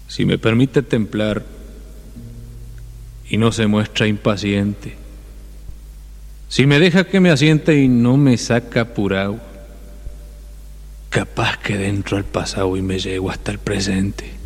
si me permite templar y no se muestra impaciente, si me deja que me asiente y no me saca apurado, capaz que dentro al pasado y me llego hasta el presente.